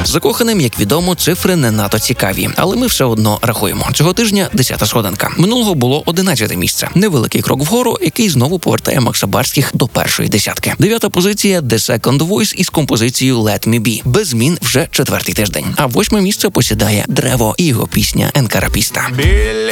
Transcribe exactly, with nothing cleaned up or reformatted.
Закоханим, як відомо, цифри не надто цікаві, але ми все одно рахуємо. Цього тижня десята сходинка. Минулого було одинадцяте місце. Невеликий крок вгору, який знову повертає Макса Барських до першої десятки. Дев'ята позиція The Second Voice із композицією Let Me Be. Без змін вже четвертий тиждень. А восьме місце посідає Древо і його пісня Енкарапіста. Біля